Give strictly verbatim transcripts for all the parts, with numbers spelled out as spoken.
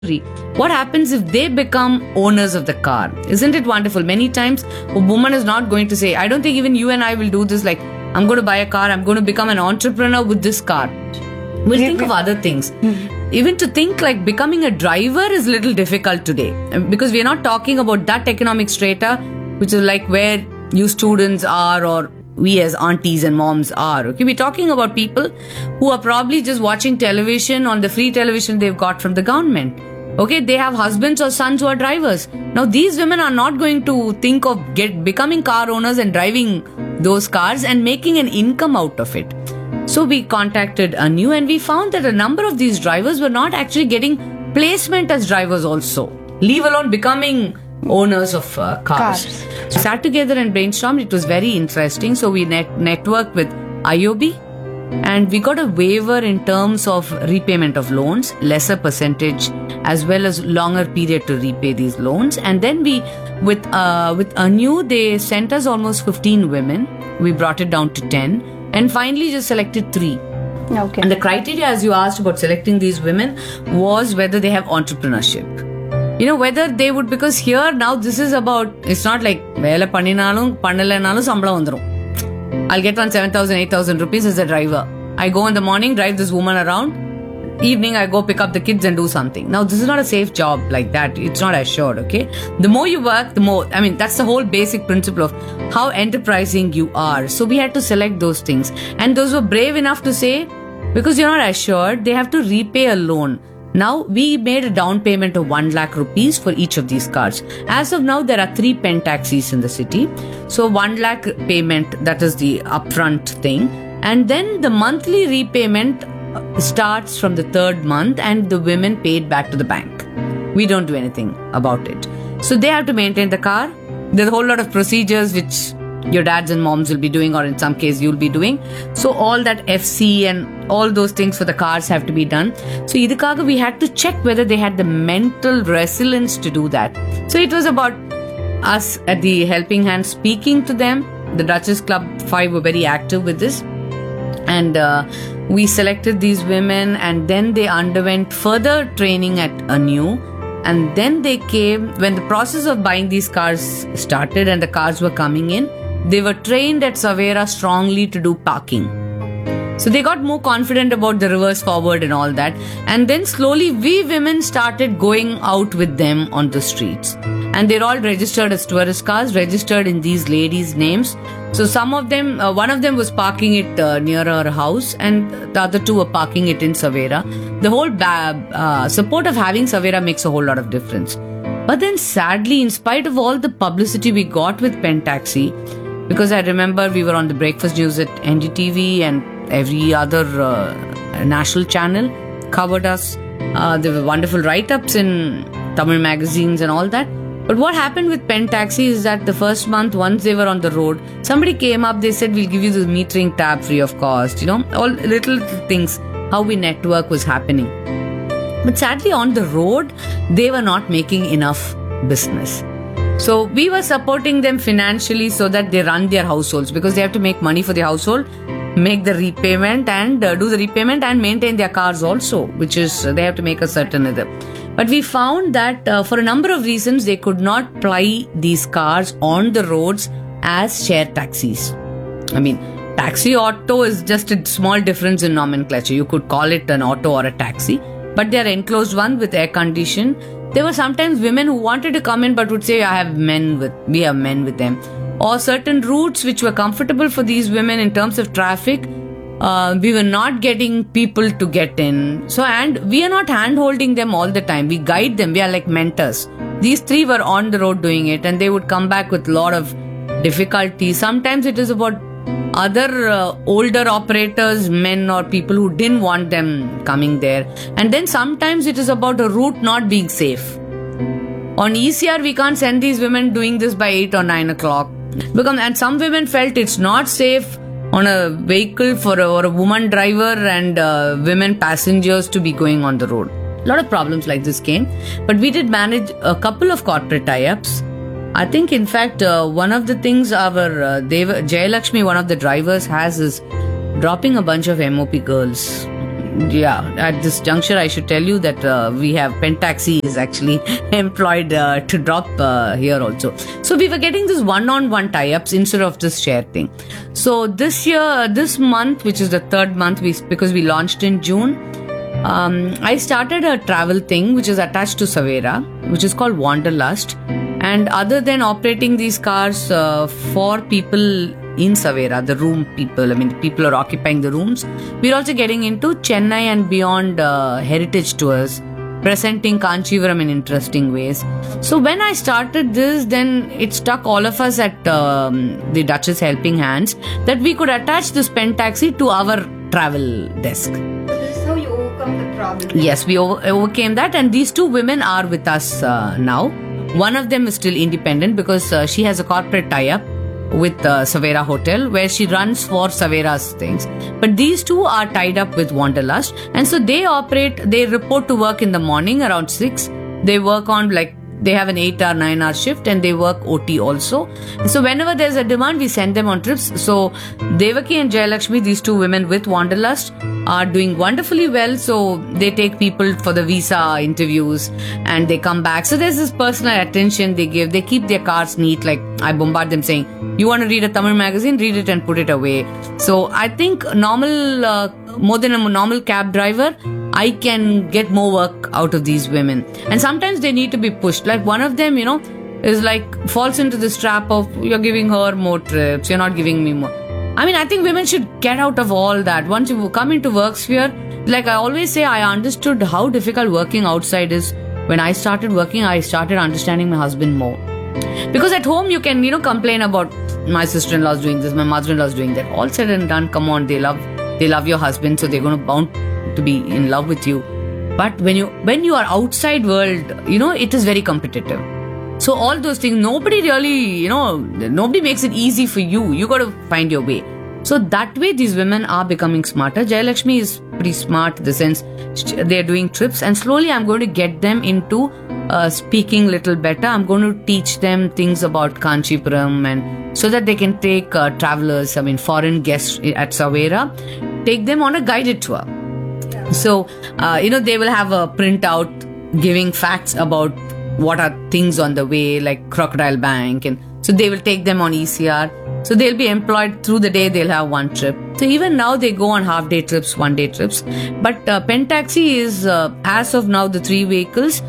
What happens if they become owners of the car? Isn't it wonderful? Many times a woman is not going to say, I don't think even you and I will do this, like, I'm going to buy a car, I'm going to become an entrepreneur with this car. We'll think of other things. Mm-hmm. Even to think like becoming a driver is a little difficult today, because we're not talking about that economic strata, which is like where you students are, or we as aunties and moms are. Okay, we're talking about people who are probably just watching television on the free television they've got from the government. Okay, they have husbands or sons who are drivers. Now, these women are not going to think of get becoming car owners and driving those cars and making an income out of it. So we contacted Anu, and we found that a number of these drivers were not actually getting placement as drivers also, leave alone becoming owners of uh, cars. cars. So we sat together and brainstormed. It was very interesting. So we net- networked with I O B, and we got a waiver in terms of repayment of loans, lesser percentage, as well as longer period to repay these loans. And then we, with uh, with Anu, they sent us almost fifteen women. We brought it down to ten, and finally just selected three. Okay. And the criteria, as you asked about selecting these women, was whether they have entrepreneurship. You know, whether they would, because here now this is about, it's not like vela panninalum pannalanalum sambalam vandrum. I'll get on seven thousand, eight thousand rupees as a driver. I go in the morning, drive this woman around. Evening, I go pick up the kids and do something. Now, this is not a safe job like that. It's not assured, okay? The more you work, the more, I mean, that's the whole basic principle of how enterprising you are. So we had to select those things. And those were brave enough to say, because you're not assured, they have to repay a loan. Now, we made a down payment of one lakh rupees for each of these cars. As of now, there are three pen taxis in the city. So, one lakh payment, that is the upfront thing. And then the monthly repayment starts from the third month, and the women paid back to the bank. We don't do anything about it. So, they have to maintain the car. There's a whole lot of procedures which your dads and moms will be doing, or in some case you'll be doing. So all that F C and all those things for the cars have to be done. So idikaga we had to check whether they had the mental resilience to do that. So it was about us at the Helping Hand speaking to them. The Duchess Club five were very active with this. And uh, we selected these women, and then they underwent further training at Anu. And then they came, when the process of buying these cars started and the cars were coming in, they were trained at Savera strongly to do parking. So they got more confident about the reverse forward and all that. And then slowly we women started going out with them on the streets. And they're all registered as tourist cars, registered in these ladies' names. So some of them, uh, one of them was parking it uh, near her house, and the other two were parking it in Savera. The whole ba- uh, support of having Savera makes a whole lot of difference. But then sadly, in spite of all the publicity we got with Pen Taxi, because I remember we were on the breakfast news at N D T V, and every other uh, national channel covered us. Uh, there were wonderful write-ups in Tamil magazines and all that. But what happened with Pen Taxi is that the first month, once they were on the road, somebody came up, they said, we'll give you the metering tab free of cost. You know, all little, little things, how we network was happening. But sadly, on the road, they were not making enough business. So we were supporting them financially so that they run their households, because they have to make money for the household, make the repayment and uh, do the repayment and maintain their cars also, which is uh, they have to make a certain other. But we found that uh, for a number of reasons, they could not ply these cars on the roads as share taxis. I mean, taxi auto is just a small difference in nomenclature. You could call it an auto or a taxi, but they are enclosed one with air condition. There were sometimes women who wanted to come in but would say, I have men with, we have men with them. Or certain routes which were comfortable for these women in terms of traffic, uh, we were not getting people to get in. So, and we are not hand-holding them all the time. We guide them. We are like mentors. These three were on the road doing it, and they would come back with a lot of difficulty. Sometimes it is about other uh, older operators, men or people who didn't want them coming there. And then sometimes it is about a route not being safe. On E C R, we can't send these women doing this by eight or nine o'clock. Because, and some women felt it's not safe on a vehicle for a, or a woman driver and uh, women passengers to be going on the road. A lot of problems like this came. But we did manage a couple of corporate tie-ups. I think, in fact, uh, one of the things our uh, Deva, Jayalakshmi, one of the drivers, has is dropping a bunch of M O P girls. yeah, at this juncture, I should tell you that uh, we have Pentaxi is actually employed uh, to drop uh, here also. So we were getting this one-on-one tie-ups instead of this share thing. So this year, this month, which is the third month, we because we launched in June, um, I started a travel thing which is attached to Savera, which is called Wanderlust. And other than operating these cars uh, for people in Savera, the room people, I mean, people are occupying the rooms, we're also getting into Chennai and beyond uh, heritage tours, presenting Kanchivaram in interesting ways. So when I started this, then it struck all of us at um, the Duchess Helping Hands that we could attach this Pentaxi to our travel desk. This is how you overcome the problem. Yes, we over- overcame that, and these two women are with us uh, now. One of them is still independent because uh, she has a corporate tie-up with uh, Savera Hotel where she runs for Savera's things. But these two are tied up with Wanderlust, and so they operate, they report to work in the morning around six. They work on like, they have an eight hour, nine hour shift and they work O T also. So whenever there's a demand, we send them on trips. So Devaki and Jayalakshmi, these two women with Wanderlust, are doing wonderfully well. So they take people for the visa interviews and they come back. So there's this personal attention they give. They keep their cars neat. Like I bombard them saying, you want to read a Tamil magazine, read it and put it away. So I think normal, uh, more than a normal cab driver, I can get more work out of these women. And sometimes they need to be pushed. Like one of them, you know, is like falls into this trap of you're giving her more trips, you're not giving me more. I mean, I think women should get out of all that. Once you come into work sphere, like I always say, I understood how difficult working outside is. When I started working, I started understanding my husband more. Because at home, you can, you know, complain about my sister-in-law is doing this, my mother-in-law is doing that. All said and done, come on, they love, they love your husband, so they're going to bound to be in love with you. But when you when you are outside world, you know, it is very competitive. So all those things, nobody really, you know, nobody makes it easy for you. You got to find your way. So that way, these women are becoming smarter. Jayalakshmi is pretty smart in the sense they're doing trips, and slowly I'm going to get them into uh, speaking little better. I'm going to teach them things about Kanchipuram, and so that they can take uh, travelers, I mean foreign guests at Savera, take them on a guided tour. So, uh, you know, they will have a printout giving facts about what are things on the way, like Crocodile Bank. And so they will take them on E C R. So they'll be employed through the day, they'll have one trip. So even now they go on half day trips, one day trips. But uh, Pentaxi is, uh, as of now, the three vehicles,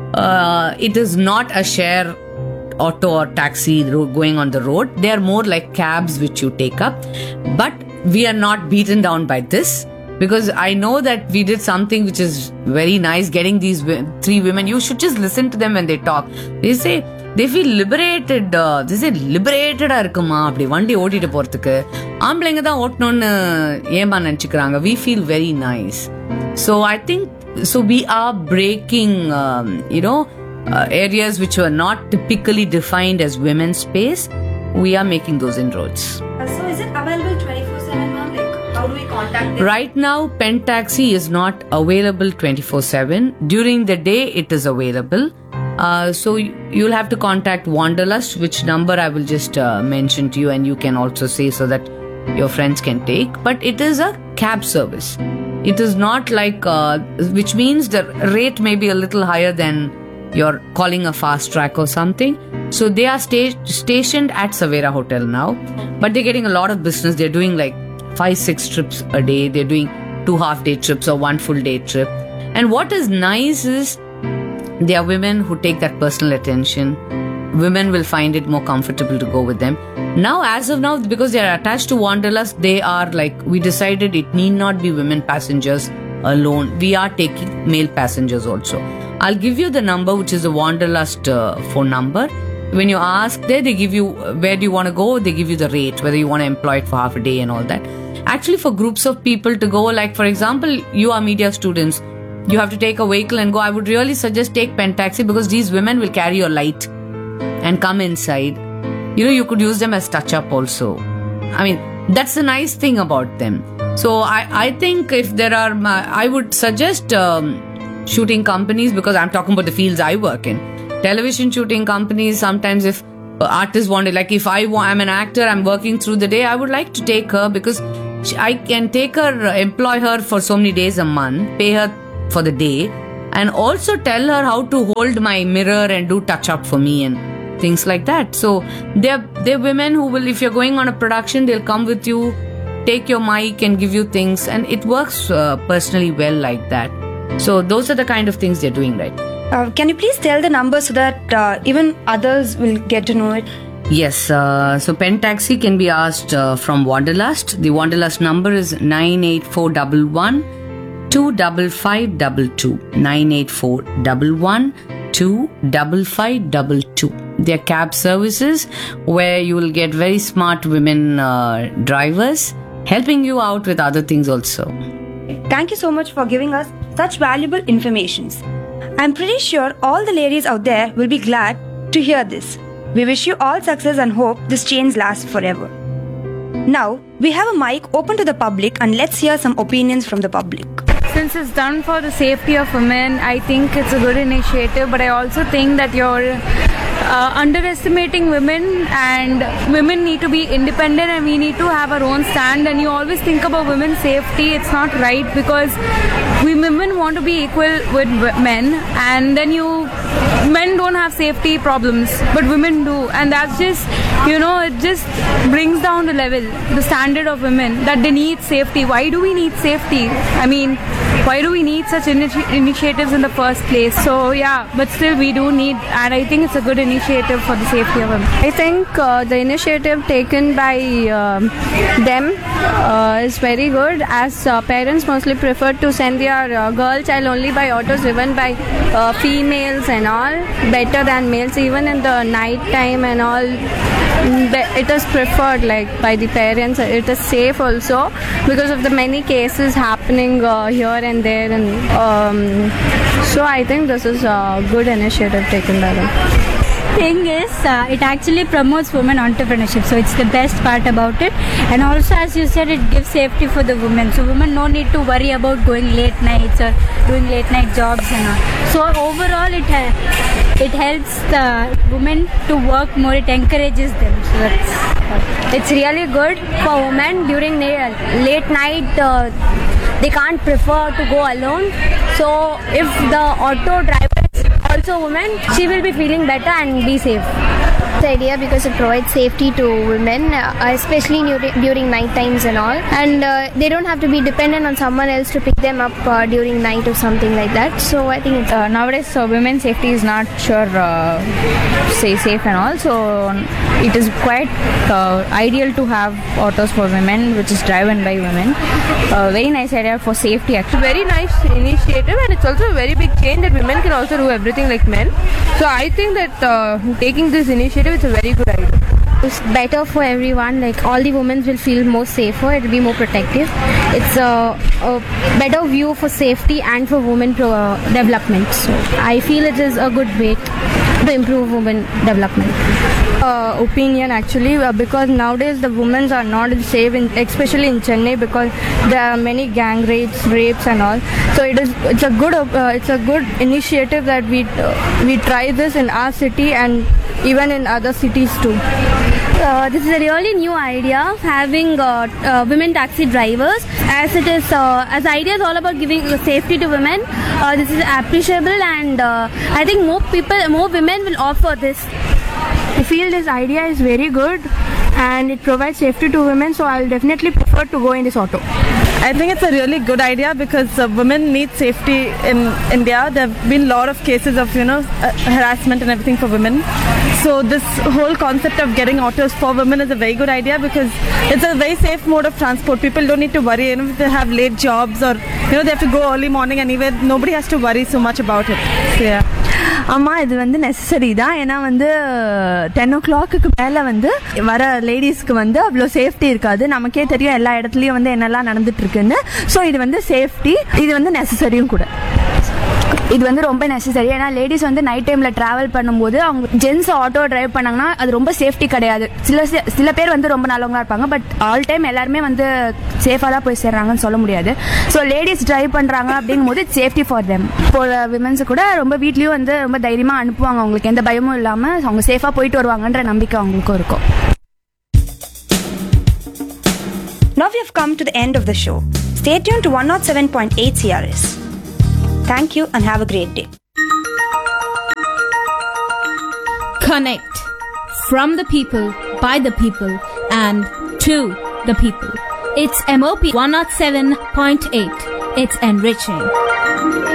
uh, it is not a share auto or taxi going on the road. They are more like cabs which you take up. But we are not beaten down by this. Because I know that we did something which is very nice, getting these three women. You should just listen to them when they talk. They say, they feel liberated. Uh, they say, liberated irukuma apdi vandi ottittu poradhukku. Aamblenga dhaan ottnonu yema nenichikranga. We feel very nice. So I think, so we are breaking, um, you know, uh, areas which were not typically defined as women's space. We are making those inroads. Uh, so is it available twenty-four seven, ma'am? Like, how do we contact them? Right now, Pentaxi is not available twenty-four seven. During the day, it is available. Uh, so you'll have to contact Wanderlust, which number I will just uh, mention to you, and you can also say so that your friends can take. But it is a cab service. It is not like, uh, which means the rate may be a little higher than you're calling a fast track or something. So they are sta- stationed at Savera Hotel now, but they're getting a lot of business. They're doing like five, six trips a day. They're doing two half day trips or one full day trip. And what is nice is they are women who take that personal attention. Women will find it more comfortable to go with them. Now, as of now, because they are attached to Wanderlust, they are like, we decided it need not be women passengers alone. We are taking male passengers also. I'll give you the number, which is a Wanderlust uh, phone number. When you ask there, they give you uh, where do you want to go, they give you the rate, whether you want to employ it for half a day and all that. Actually, for groups of people to go, like for example, you are media students, you have to take a vehicle and go. I would really suggest take Pentaxi because these women will carry your light and come inside. You know, you could use them as touch-up also. I mean, that's the nice thing about them. So I, I think if there are, I would suggest um, shooting companies, because I'm talking about the fields I work in. Television shooting companies, sometimes if artists want it, like if I want, I'm an actor, I'm working through the day, I would like to take her because She, I can take her, uh, employ her for so many days a month, pay her for the day, and also tell her how to hold my mirror and do touch up for me and things like that. So they're they're women who will, if you're going on a production, they'll come with you, take your mic and give you things, and it works uh, personally well like that. So those are the kind of things they're doing right. Uh, can you please tell the number so that uh, even others will get to know it? Yes, uh, so Pen Taxi can be asked uh, from Wanderlust. The Wanderlust number is nine eight four one one two five five two two. nine eight four one one two five five two two. They are cab services where you will get very smart women uh, drivers helping you out with other things also. Thank you so much for giving us such valuable information. I'm pretty sure all the ladies out there will be glad to hear this. We wish you all success and hope this change lasts forever. Now, we have a mic open to the public and let's hear some opinions from the public. Since it's done for the safety of women, I think it's a good initiative, but I also think that you're uh, underestimating women, and women need to be independent and we need to have our own stand, and you always think about women's safety. It's not right, because we women want to be equal with men, and then you men don't have safety problems but women do, and that's just, you know, it just brings down the level, the standard of women, that they need safety. Why do we need safety? I mean, why do we need such initi- initiatives in the first place? So yeah, but still we do need, and I think it's a good initiative for the safety of women. I think uh, the initiative taken by uh, them uh, is very good, as uh, parents mostly prefer to send their uh, girl child only by autos driven by uh, females and all, better than males. Even in the night time and all, it is preferred like by the parents. It is safe also because of the many cases happening uh, here and there, and um, so I think this is a good initiative taken by them. Thing is, uh, it actually promotes women entrepreneurship, so it's the best part about it. And also, as you said, it gives safety for the women, so women no need to worry about going late nights or doing late night jobs and all. So overall, it ha- it helps the women to work more. It encourages them. So that's It's really good for women during late night. Uh, they can't prefer to go alone. So if the auto driver is also a woman, she will be feeling better and be safe. The idea because it provides safety to women, uh, especially during, during night times and all, and uh, they don't have to be dependent on someone else to pick them up uh, during night or something like that. So I think it's Uh, nowadays, so women's safety is not sure uh, say safe and all. So it is quite uh, ideal to have autos for women, which is driven by women. Uh, very nice idea for safety. Actually, very nice initiative, and it's also a very big change that women can also do everything like men. So I think that uh, taking this initiative, it's a very good idea. It's better for everyone. Like all the women will feel more safer. It will be more protective. It's a, a better view for safety and for women pro- uh, development. So I feel it is a good way to improve women development. Uh, opinion actually, uh, because nowadays the women are not safe, in, especially in Chennai, because there are many gang rapes, rapes and all. So it is it's a good uh, it's a good initiative that we uh, we try this in our city and even in other cities too. Uh, this is a really new idea of having uh, uh, women taxi drivers, as it is uh, as the idea is all about giving safety to women. Uh, this is appreciable, and uh, I think more people, more women will opt for this. I feel this idea is very good and it provides safety to women, so I'll definitely prefer to go in this auto. I think it's a really good idea because uh, women need safety in India. There have been a lot of cases of, you know, uh, harassment and everything for women. So this whole concept of getting autos for women is a very good idea because it's a very safe mode of transport. People don't need to worry, you know, if they have late jobs or, you know, they have to go early morning anyway. Nobody has to worry so much about it. So yeah. ஆமாம், இது வந்து necessary தான். ஏன்னா வந்து ten ஓ clock மேலே வந்து வர லேடிஸ்க்கு வந்து அவ்வளோ சேஃப்டி இருக்காது. நமக்கே தெரியும் எல்லா இடத்துலையும் வந்து என்னெல்லாம் நடந்துட்டு இருக்குன்னு. ஸோ இது வந்து சேஃப்டி, இது வந்து நெசசரியும் கூட. இது வந்து ரொம்ப நெசசரி. ஏன்னா லேடிஸ் வந்து நைட் டைம்ல டிராவல் பண்ணும்போது அவங்க ஜென்ஸ் ஆட்டோ டிரைவ் பண்ணாங்கன்னா அது ரொம்ப சேஃப்டி கிடையாது. சில சில பேர் வந்து ரொம்ப நல்லவங்களா இருப்பாங்க, பட் ஆல் டைம் எல்லாருமே வந்து சேஃபாக தான் போய் சேர்றாங்கன்னு சொல்ல முடியாது. ஸோ லேடிஸ் டிரைவ் பண்றாங்க அப்படிங்கும் போது சேஃப்டி ஃபார் தெம். இப்போ விமன்ஸ் கூட ரொம்ப வீட்லயும் வந்து ரொம்ப தைரியமா அனுப்புவாங்க, அவங்களுக்கு எந்த பயமும் இல்லாம அவங்க சேஃபா போயிட்டு வருவாங்கன்ற நம்பிக்கை அவங்களுக்கும் இருக்கும். Now we have come to the end of the show. Stay tuned to one oh seven point eight C R S. Thank you and have a great day. Connect. From the people, by the people, and to the people. It's M O P one oh seven point eight. It's enriching.